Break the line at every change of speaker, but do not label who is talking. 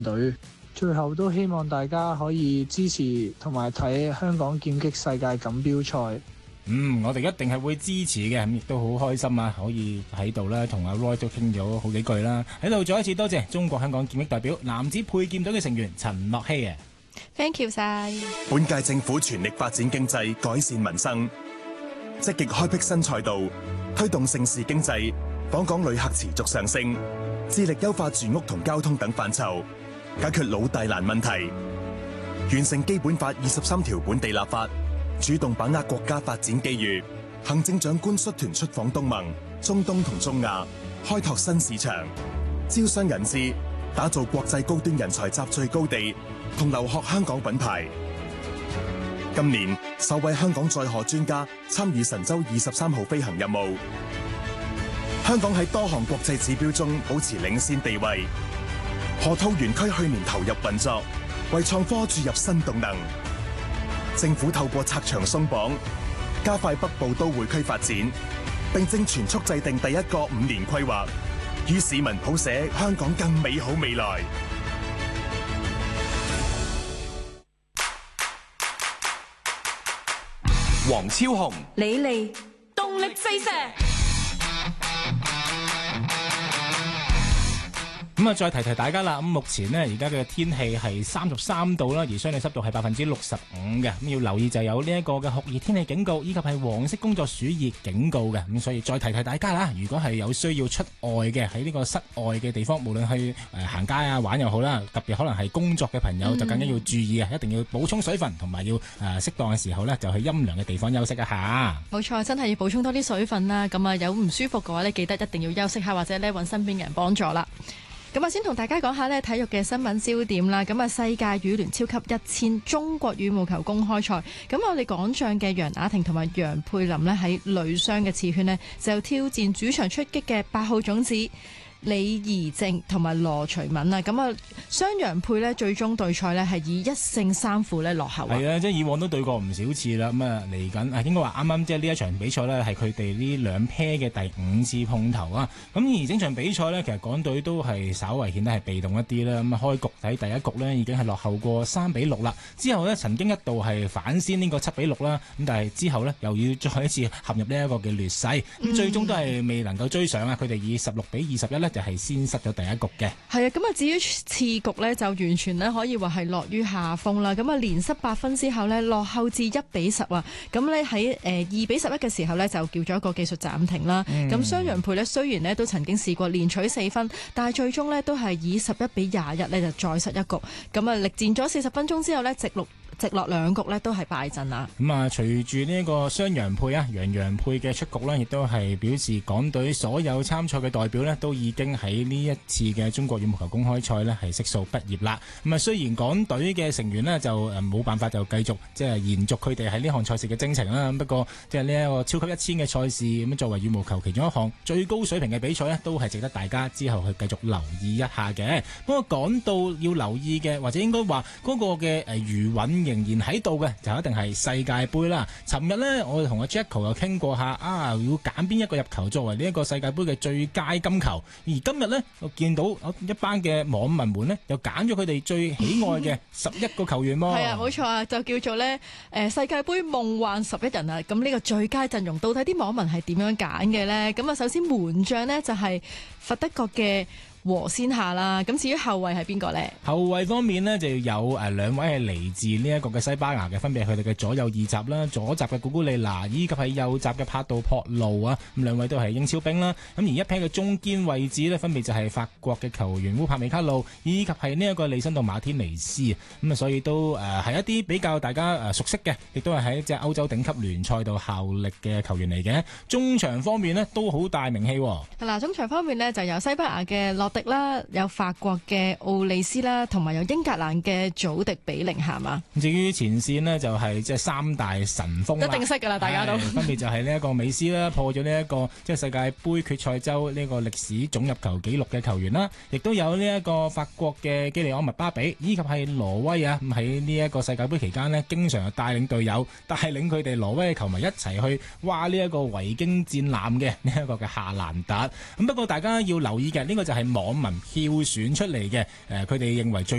隊。最後都希望大家可以支持同埋睇香港劍擊世界錦標賽。
我哋一定係會支持嘅，咁亦都好開心啊！可以喺度咧同阿 Roy 都傾咗好幾句啦。喺度再一次多謝中國香港劍擊代表男子佩劍隊嘅成員陳樂希啊
！Thank you 晒。
本屆政府全力發展經濟，改善民生，積極開闢新賽道，推動盛事經濟，訪港旅客持續上升，致力優化住屋同交通等範疇，解決老大難問題，完成基本法23條本地立法，主動把握國家發展機遇。行政長官率團出訪東盟、中東同中亞，開拓新市場，招商引資，打造國際高端人才集聚高地同留學香港品牌。今年首位香港載荷專家參與神舟23號飛行任務，香港喺多項國際指標中保持領先地位。河套園區去年投入運作，為創科注入新動能。政府透過拆牆鬆綁，加快北部都會區發展，並正全速制定第一個5年規劃，與市民譜寫香港更美好未來。
黃超雄、
李利，動力四射。
再提提大家啦。目前呢，而家嘅天氣係33度啦，而相對濕度係65%嘅。要留意就有呢一個嘅酷熱天氣警告，以及係黃色工作暑熱警告嘅。所以再提提大家啦，如果係有需要出外嘅，喺呢個室外嘅地方，無論去行街啊玩又好啦，特別可能係工作嘅朋友就更加要注意啊，一定要補充水分，同埋要適當嘅時候呢，就去陰涼嘅地方休息一下。
冇錯，真係要補充多啲水分啦。咁啊，有唔舒服嘅話呢，記得一定要休息下，或者呢揾身邊嘅人幫助啦。咁啊，先同大家講下呢體育嘅新聞焦點啦。咁啊，世界羽聯超級1000中國羽毛球公開賽，咁我哋港將嘅楊雅婷同埋楊佩琳呢，喺女雙嘅次圈呢，就挑戰主場出擊嘅8號種子李怡靜同埋羅徐敏啊。咁啊，雙楊配呢，最終對賽呢係以1勝3負呢落後啊。
係啊，即係以往都對過唔少次啦。咁啊，嚟緊應該話啱啱即係呢一場比賽呢，係佢哋呢兩 pair 嘅第5次碰頭啊。咁而整場比賽呢，其實港隊都係稍為顯得係被動一啲啦。咁開局喺第一局呢，已經係落後過3-6啦。之後呢，曾經一度係反先呢個7-6啦。咁但係之後呢，又要再一次陷入呢一個嘅劣勢。咁最終都係未能夠追上啊。佢哋以16-21呢，就係先失咗第一局嘅。係啊，
咁啊，至於次局呢，就完全呢可以話係落於下風啦。咁啊，連失8分之後呢，落後至1-10啊。咁呢喺2-11嘅時候呢，就叫咗一個技術暫停啦。咁雙楊配呢，雖然呢都曾經試過連取4分，但係最終呢都係以11-21呢就再失一局。咁啊，力戰咗40分鐘之後呢，直落2局呢都係敗陣啦。
咁啊，隨住呢一個雙楊配啊，楊配嘅出局呢，亦都係表示港隊所有參賽嘅代表呢，都已經喺呢一次嘅中國羽毛球公開賽呢係悉數畢業啦。咁啊，雖然港隊嘅成員呢就冇辦法就繼續即係延續佢哋喺呢項賽事嘅征程啦。不過即係呢一個超級1000嘅賽事，咁作為羽毛球其中一項最高水平嘅比賽呢，都係值得大家之後去繼續留意一下嘅。不過講到要留意嘅，或者應該話嗰個嘅餘韻仍然喺度嘅，就一定係世界盃啦。尋日呢，我哋同阿 Jacko 又傾過下要揀邊一個入球作為呢一個世界盃嘅最佳金球。而今日呢，我見到一班嘅網民們呢，又揀咗佢哋最喜愛嘅11個球員喎。
係啊，冇錯啊，就叫做呢世界盃夢幻11人啊。咁呢個最佳陣容到底啲網民係點樣揀嘅呢？咁啊，首先門將呢，就係佛得角嘅和先下啦。咁至於後衛係邊個呢？
後衛方面呢，就有2位係嚟自呢一個嘅西班牙嘅，分別係佢哋嘅左右二閘啦，左閘嘅古古利拿以及係右閘嘅帕杜博路啊。咁2位都係英超兵啦。咁而一批嘅中堅位置呢，分別就係法國嘅球員烏帕美卡路以及係呢一個利申道馬天尼斯。咁啊，所以都係一啲比較大家熟悉嘅，亦都係喺即係歐洲頂級聯賽度效力嘅球員嚟嘅。中場方面呢，都好大名氣。
嗱，中場方面呢，就有西班牙嘅迪啦，有法國嘅奧利斯啦，同埋有英格蘭嘅祖迪比寧咸啊。
至於前線呢，就係即係3大神鋒，
一定識噶啦，大家都
分別就係呢一個美斯啦，破咗呢一個即係世界盃決賽周呢個歷史總入球紀錄嘅球員啦，亦都有呢一個法國嘅基利安麥巴比，以及係挪威啊。咁喺呢一個世界盃期間呢，經常帶領隊友，帶領佢哋挪威嘅球迷一齊去挖呢一個維京戰艦嘅呢一個嘅夏蘭特。咁不過大家要留意嘅呢個就係網民票選出嚟嘅，佢哋認為最